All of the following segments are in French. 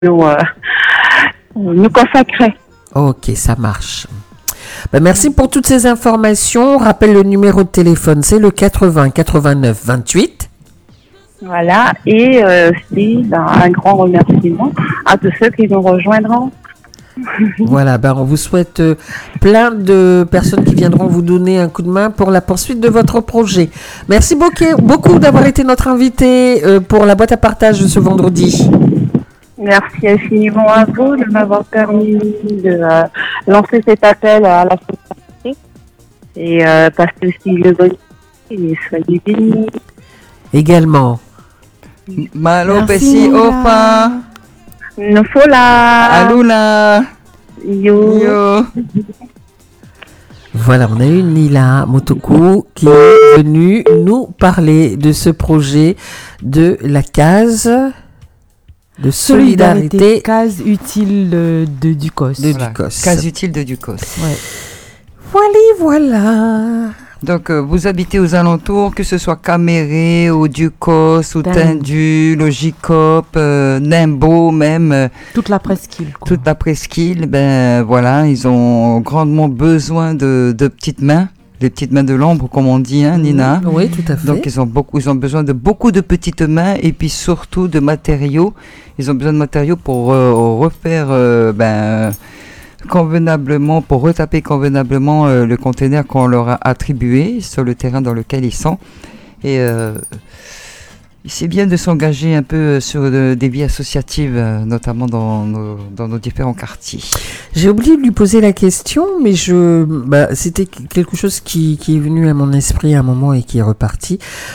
nous, nous consacrer. Ok, ça marche. Ben, merci pour toutes ces informations. Rappelle le numéro de téléphone, c'est le 80 89 28. Voilà, et aussi un grand remerciement à tous ceux qui nous rejoindront. Voilà, ben on vous souhaite plein de personnes qui viendront vous donner un coup de main pour la poursuite de votre projet. Merci beaucoup d'avoir été notre invité pour la boîte à partage de ce vendredi. Merci infiniment à vous de m'avoir permis de lancer cet appel à la société et passez aussi le bon et soyez bénis. Également. Malo Pessi Opa Nofola Alula Yo. Voilà, on a eu Nila Motoku qui est venue nous parler de ce projet de la case de solidarité. Case utile de Ducos. Ducos. Case utile de Ducos. Ouais. Voilà. Donc, vous habitez aux alentours, que ce soit Caméré, ou Ducos, ou Tindu, le Gicop, Nimbo même. Toute la presqu'île. Toute la presqu'île, ben voilà, ils ont grandement besoin de petites mains. Les petites mains de l'ombre, comme on dit, hein, Nina. Oui, tout à fait. Donc, ils ont besoin de beaucoup de petites mains et puis surtout de matériaux. Ils ont besoin de matériaux pour refaire, convenablement, pour retaper convenablement le conteneur qu'on leur a attribué sur le terrain dans lequel ils sont. Et c'est bien de s'engager un peu sur des vies associatives, notamment dans nos différents quartiers. J'ai oublié de lui poser la question, mais c'était quelque chose qui est venu à mon esprit à un moment et qui est reparti.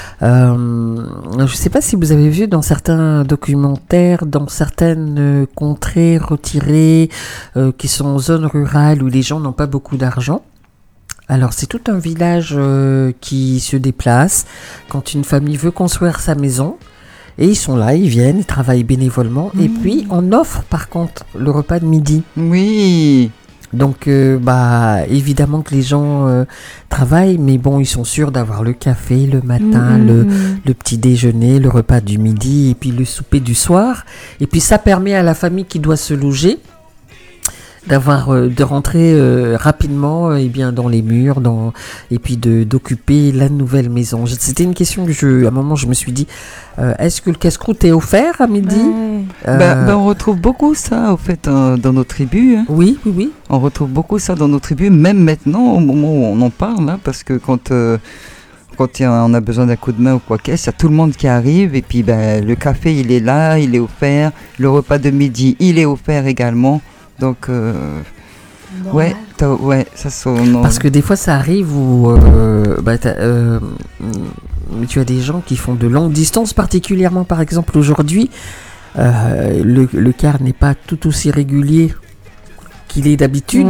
Je ne sais pas si vous avez vu dans certains documentaires, dans certaines contrées retirées, qui sont en zone rurale où les gens n'ont pas beaucoup d'argent. Alors c'est tout un village qui se déplace quand une famille veut construire sa maison et ils sont là, ils viennent, ils travaillent bénévolement et puis on offre par contre le repas de midi. Oui. Donc évidemment que les gens travaillent mais bon ils sont sûrs d'avoir le café le matin, le petit déjeuner, le repas du midi et puis le souper du soir et puis ça permet à la famille qui doit se loger de rentrer rapidement dans les murs et puis d'occuper la nouvelle maison. C'était une question que à un moment je me suis dit est-ce que le casse-croûte est offert à midi? On retrouve beaucoup ça au fait dans nos tribus. Hein. Oui. On retrouve beaucoup ça dans nos tribus, même maintenant au moment où on en parle, hein, parce que quand on a besoin d'un coup de main ou quoi qu'est-ce, il y a tout le monde qui arrive et puis le café il est là, il est offert, le repas de midi il est offert également. Donc, ça sonne. Parce que des fois, ça arrive où tu as des gens qui font de longues distances, particulièrement, par exemple, aujourd'hui, le car n'est pas tout aussi régulier qu'il est d'habitude.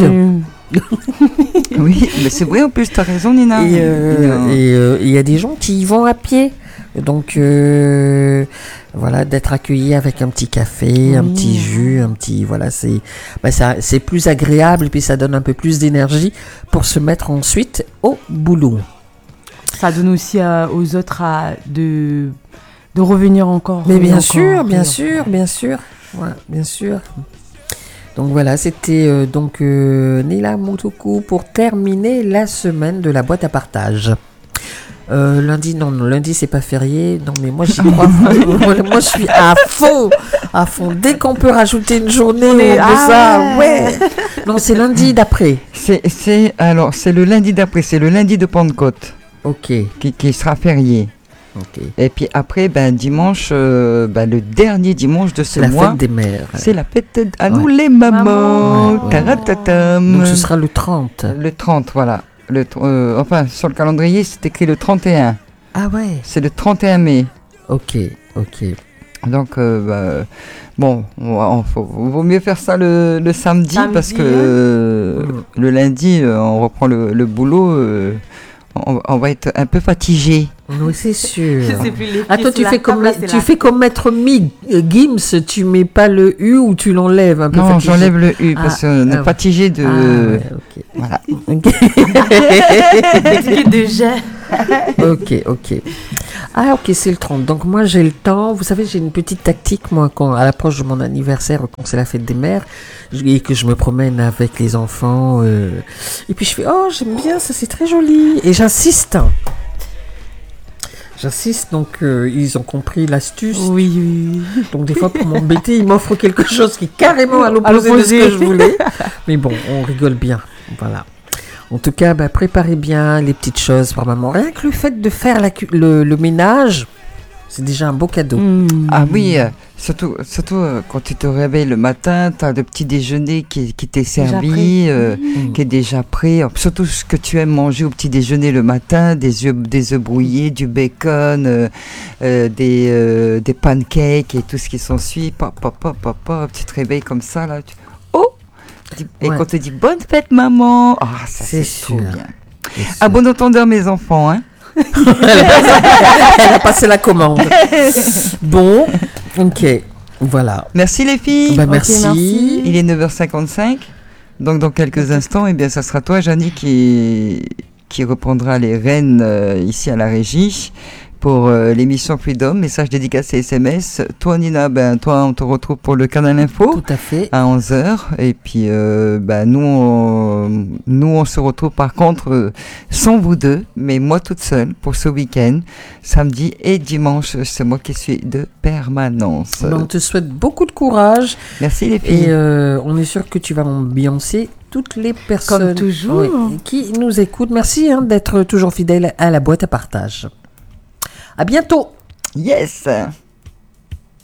Oui, mais c'est vrai, en plus, tu as raison, Nina. Et il y a des gens qui y vont à pied. Donc, d'être accueilli avec un petit café, un petit jus, c'est plus agréable et puis ça donne un peu plus d'énergie pour se mettre ensuite au boulot. Ça donne aussi aux autres de revenir encore. Mais bien sûr. Ouais, bien sûr. Donc voilà, c'était Nila Motoku pour terminer la semaine de la boîte à partage. Lundi c'est pas férié. Non mais moi j'y crois. Moi je suis à fond. Dès qu'on peut rajouter une journée, ouais. Non, c'est lundi d'après. C'est le lundi d'après, c'est le lundi de Pentecôte. Ok. Qui sera férié. Ok. Et puis après, dimanche, le dernier dimanche de ce mois. C'est la fête des mères. C'est la fête à nous les mamans. Donc ce sera le 30. Le 30, voilà. Sur le calendrier, c'est écrit le 31. Ah ouais. C'est le 31 mai. Ok. Donc, vaut mieux faire ça le samedi parce que le lundi, on reprend le boulot. On va être un peu fatigué. Oui, c'est sûr. Je sais plus les toi, tu fais comme Maître Gims, tu mets pas le U ou tu l'enlèves un peu. Non, j'enlève le U parce qu'on est fatigué de. Ok. Voilà. De jet. Ok. Ah ok, c'est le 30. Donc moi j'ai le temps. Vous savez, j'ai une petite tactique, moi, quand à l'approche de mon anniversaire, quand c'est la fête des mères, et que je me promène avec les enfants, et puis je fais, oh j'aime bien, ça c'est très joli. Et j'insiste. Donc ils ont compris l'astuce. Oui, oui. Donc des fois pour m'embêter, ils m'offrent quelque chose qui est carrément à l'opposé de ce que je voulais. Mais bon, on rigole bien. Voilà. En tout cas, préparez bien les petites choses pour maman. Rien que le fait de faire le ménage, c'est déjà un beau cadeau. Ah oui, surtout quand tu te réveilles le matin, tu as le petit déjeuner qui t'est servi, qui est déjà prêt. Surtout ce que tu aimes manger au petit déjeuner le matin, des œufs brouillés, du bacon, des pancakes et tout ce qui s'ensuit. Tu te réveilles comme ça, là. Et quand on te dit bonne fête maman, ça c'est trop bien. À bon entendeur mes enfants, hein. Elle a passé la commande. Bon, ok, voilà. Merci les filles. Merci. Il est 9h55. Donc dans quelques instants, ça sera toi, Janie, qui reprendra les rênes ici à la régie pour l'émission Freedom, message dédicacé SMS. Toi Nina, toi on te retrouve pour le canal info. Tout à fait. À 11h. Et puis nous on se retrouve par contre sans vous deux, mais moi toute seule pour ce week-end, samedi et dimanche. C'est moi qui suis de permanence. On te souhaite beaucoup de courage. Merci les filles. Et on est sûr que tu vas ambiancer toutes les personnes comme toujours qui nous écoutent. Merci d'être toujours fidèle à la boîte à partage. À bientôt. Yes.